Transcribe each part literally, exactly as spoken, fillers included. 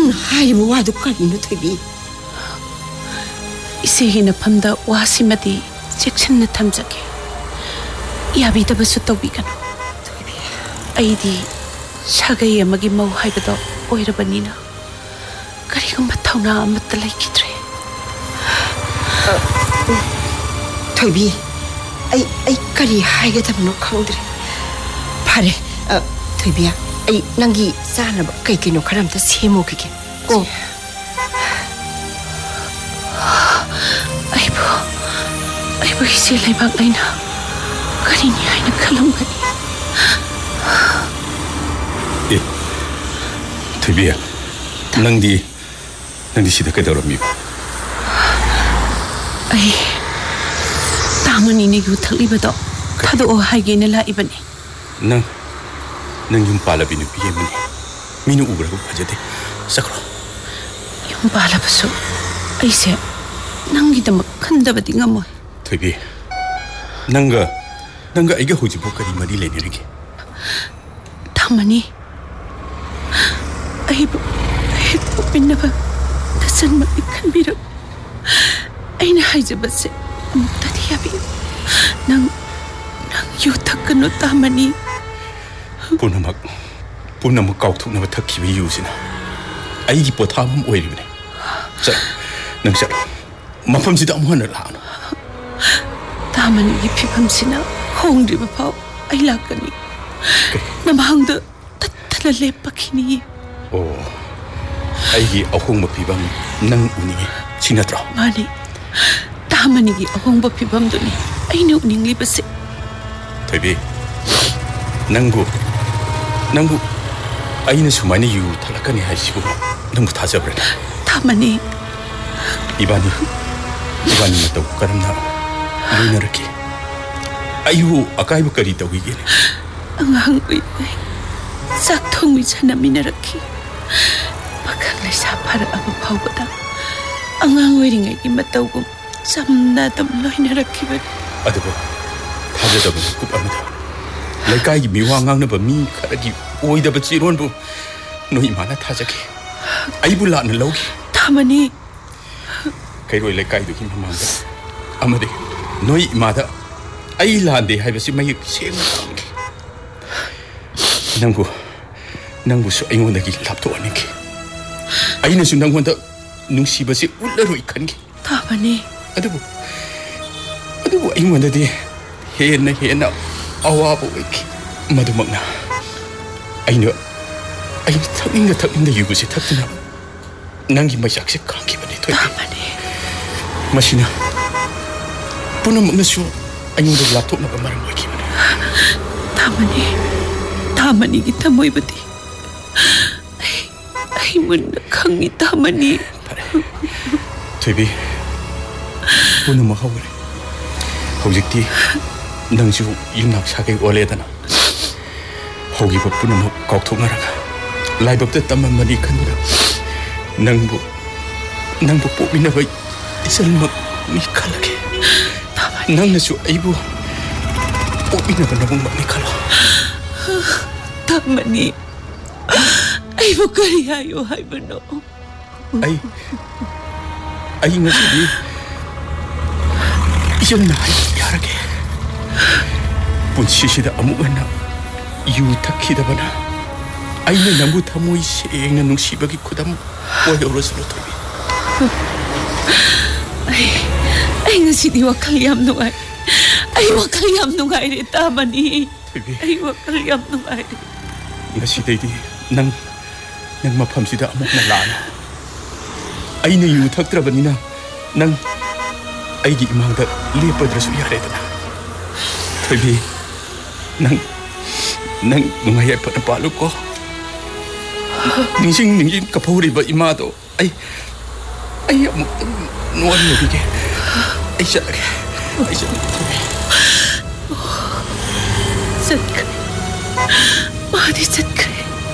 ꯅꯪ ꯍꯥꯏꯕ ꯋꯥꯗꯨ ꯀꯔꯤꯅꯣ ꯊꯣꯏꯕꯤ? ꯏꯆꯦꯒꯤ ꯅꯐꯝꯗ ꯋꯥꯁꯤꯃꯗꯤ ꯆꯦꯛꯁꯤꯟꯅ ꯊꯝꯖꯒꯦ. ꯌꯥꯕꯤꯗꯕꯁꯨ ꯇꯧꯕꯤꯒꯅꯨ. ꯊꯣꯏꯕꯤ, ꯑꯩꯗꯤ ꯁꯥꯒꯩ ꯑꯃꯒꯤ ꯃꯧ ꯍꯥꯏꯕꯗꯣ ꯑꯣꯏꯔꯕꯅꯤꯅ ꯀꯔꯤꯒꯨꯝꯕ ꯊꯧꯅꯥ ꯑꯃꯠꯇ ꯂꯩꯈꯤꯗ꯭ꯔꯦ. ꯊꯣꯏꯕꯤ, ꯑꯩ ꯑꯩ ꯀꯔꯤ ꯍꯥꯏꯒꯗꯕꯅꯣ ꯈꯪꯗ꯭ꯔꯦ. ꯐꯔꯦ, ꯊꯣꯏꯕꯤ, ꯑꯩ ꯅꯪꯒꯤ ꯆꯥꯅꯕ ꯀꯩ ꯀꯩꯅꯣ ꯈꯔ ꯑꯝꯇ ꯁꯦꯝꯃꯨꯈꯤꯒꯦ ꯀꯣ. ꯑꯩꯕꯨ ꯑꯩꯕꯨ ꯏꯆꯦ ꯂꯩꯕꯥꯛ ꯂꯩꯅ ꯀꯔꯤꯅꯤ ꯍꯥꯏꯅ ꯈꯜꯂꯝꯒꯅꯤ. ꯑꯦ ꯊꯣꯏꯕꯤ, ꯅꯪꯗꯤ ꯅꯪꯗꯤ ꯁꯤꯗ ꯀꯩꯗꯧꯔꯝꯃꯤꯕ? ꯑꯩ ꯇꯥꯃꯅꯤꯅ ꯌꯨ ꯊꯛꯂꯤꯕꯗꯣ ꯊꯥꯗꯣꯛꯑꯣ ꯍꯥꯏꯒꯦꯅ ꯂꯥꯛꯏꯕꯅꯤ. ꯅꯪ ꯅꯪ ꯌꯨꯝ ꯄꯥꯜꯂꯕꯤ ꯅꯨꯄꯤ ꯑꯃꯅꯤ. ꯃꯤꯅ ꯎꯈ꯭ꯔꯒ ꯐꯖꯗꯦ. ꯆꯠꯈ꯭ꯔꯣ. ꯌꯨꯝ ꯄꯥꯜꯂꯕꯁꯨ ꯑꯩꯁꯦ ꯅꯪꯒꯤꯗꯃꯛ ꯈꯟꯗꯕꯗꯤ ꯉꯝꯃꯣꯏ. ꯊꯣꯏꯕꯤ, ꯅꯪꯒ ꯅꯪꯒ ꯑꯩꯒ ꯍꯧꯖꯤꯛꯐꯥꯎ ꯀꯔꯤ ꯃꯔꯤ ꯂꯩꯅꯔꯤꯒꯦ? ꯇꯥꯃꯅꯤ, ꯑꯩꯕꯨ ꯍꯦꯛ ꯄꯣꯛꯃꯤꯟꯅꯕ ꯅꯆꯟꯃꯛꯅꯤ ꯈꯟꯕꯤꯔꯛꯎ. ꯑꯩꯅ ꯍꯥꯏꯖꯕꯁꯦ ꯑꯃꯨꯛꯇꯗꯤ ꯌꯥꯕꯤꯌꯨ. ꯅꯪ ꯅꯪ ꯌꯨ ꯊꯛꯀꯅꯨ ꯇꯥꯃꯅꯤ. ꯄꯨꯝꯅꯃꯛ ꯄꯨꯝꯅꯃꯛ ꯀꯥꯎꯊꯣꯛꯅꯕ ꯊꯛꯈꯤꯕ ꯌꯨꯁꯤꯅ ꯑꯩꯒꯤ ꯄꯣꯊꯥꯐꯝ ꯑꯣꯏꯔꯤꯕꯅꯤ. ꯆꯠꯂꯣ, ꯅꯪ ꯆꯠꯂꯣ. ꯃꯐꯝꯁꯤꯗ ꯑꯃꯨꯛ ꯍꯟꯅ ꯂꯥꯛꯑꯅꯨ. ꯇꯥꯃꯅꯤꯒꯤ ꯐꯤꯕꯝꯁꯤꯅ ꯍꯣꯡꯗ꯭ꯔꯤꯕ ꯐꯥꯎ ꯑꯩ ꯂꯥꯛꯀꯅꯤ. ꯅꯃꯥꯡꯗ ꯇꯠꯇꯅ ꯂꯦꯞꯄꯈꯤꯅꯤ. ꯑꯣ, ꯑꯩꯒꯤ ꯑꯍꯣꯡꯕ ꯐꯤꯕꯝ ꯅꯪ ꯎꯅꯤꯡꯉꯤ, ꯁꯤ ꯅꯠꯇ꯭ꯔꯣ? ꯃꯥꯅꯤ, ꯇꯥꯃꯅꯤꯒꯤ ꯑꯍꯣꯡꯕ ꯐꯤꯕꯝꯗꯨꯅꯤ ꯑꯩꯅ ꯎꯅꯤꯡꯂꯤꯕꯁꯦ. ꯊꯣꯏꯕꯤ, ꯅꯪꯕꯨ ꯅꯪꯕꯨ ꯑꯩꯅ ꯁꯨꯃꯥꯏꯅ ꯌꯨ ꯊꯛꯂꯛꯀꯅꯤ ꯍꯥꯏꯁꯤꯕꯨ ꯅꯪꯕꯨ ꯊꯥꯖꯕ꯭ꯔꯅꯦ? ꯇꯥꯃꯅꯤ, 이반이 이반이 또 그럼나 루이너르키 아이고 아까이부 거리 또 이게네 ang uy sakthong mi chana minaraki pakang lai sa para abu phawda angang wering ai ki matawgum chamna dam loinaraki ba adugo thajadaba kup amada laikai gi miwa ngangnaba mi kharagi oidaba chironbu noi mana thajake aibu lana logi tamani kairoi laikai du ki mamanda amade noi imada ai lande haibasi mai seng tamki nangbu nangbu su aingondagi lapto aniki aina su nangwanda nungsibasi ullaroi khangi tamani adubu adubu aingondadi hena hena awabo iki madumagna aina aina thakninga thakninga yugusi thaktina nangi majakse khangi bani thoi tamani masina punamagna su aingondagi lapto na maram oiki bani tamani tamani ki thamoi bati ai ai mun khangi tamani Toibi punama hawre hojikti nangju yumnak sage oledana hogi ba punama kaukthonaraga laibabta tamamani khanura nangbu nangbu popina bai isalma mi khalage nangna su aibu popina ba nabung ni khala tamani aibu kari hayo haibano ai ai ngasidi yamna yarage punchishida amugana yu takhidabana aina nambu thamoi sengna nungsibagi khudam oyoroslo tobi ai ai ngasidi wakal yam nuai ai wakal yam nuai re tamani ai wakal yam nuai ngasidi nang nang maphamsida amukna lana aina yu thaktrabanina nang aigi imangda lepadrasu yaredana thoibi nang nang nungaya pa palu ko ningsing ningsing kapuri ba imado ay ay amuk nuan nubige ay sa ay sa sadka madi sadka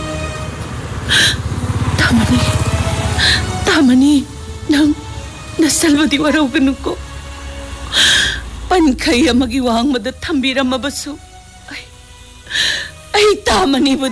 tamani tamani nang nasalvadi waraw ganuko pankay amagi wang mada thambiram mabasu ay ay tamani